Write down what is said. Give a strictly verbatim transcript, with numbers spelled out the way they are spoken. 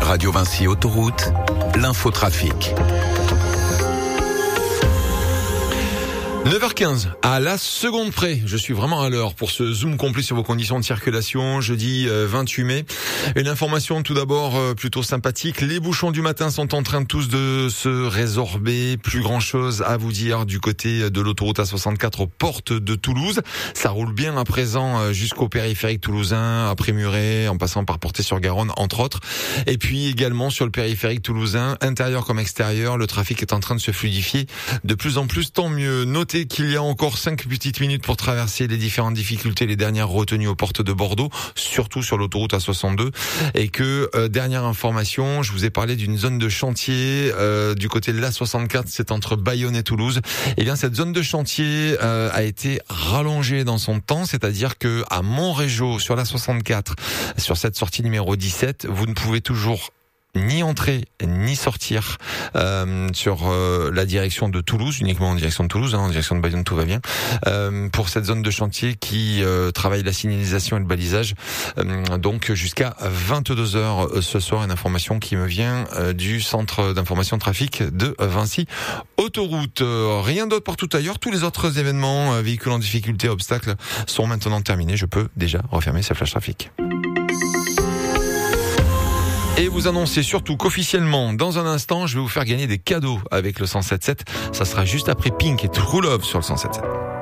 Radio Vinci Autoroute, l'infotrafic. neuf heures quinze, à la seconde près, je suis vraiment à l'heure pour ce zoom complet sur vos conditions de circulation, jeudi vingt-huit mai. Une information tout d'abord plutôt sympathique, les bouchons du matin sont en train tous de se résorber, plus grand chose à vous dire du côté de l'autoroute A soixante-quatre aux portes de Toulouse. Ça roule bien à présent jusqu'au périphérique toulousain, après Muret, en passant par Portet-sur-Garonne entre autres. Et puis également sur le périphérique toulousain, intérieur comme extérieur, le trafic est en train de se fluidifier de plus en plus, tant mieux. Notez qu'il y a encore cinq petites minutes pour traverser les différentes difficultés, les dernières retenues aux portes de Bordeaux, surtout sur l'autoroute A soixante-deux, et que euh, dernière information, je vous ai parlé d'une zone de chantier euh, du côté de l'A soixante-quatre, c'est entre Bayonne et Toulouse. Et bien cette zone de chantier euh, a été rallongée dans son temps, c'est-à-dire que à Montrégeau sur l'A soixante-quatre, sur cette sortie numéro dix-sept, vous ne pouvez toujours ni entrer ni sortir euh, sur euh, la direction de Toulouse, uniquement en direction de Toulouse, hein, en direction de Bayonne tout va bien, euh, pour cette zone de chantier qui euh, travaille la signalisation et le balisage, euh, donc jusqu'à vingt-deux heures ce soir. Une information qui me vient euh, du centre d'information trafic de Vinci Autoroute. Euh, rien d'autre partout ailleurs, tous les autres événements, euh, véhicules en difficulté, obstacles sont maintenant terminés. Je peux déjà refermer ce flash trafic. Et vous annoncez surtout qu'officiellement, dans un instant, je vais vous faire gagner des cadeaux avec le cent sept sept. Ça sera juste après Pink et True Love sur le cent sept sept.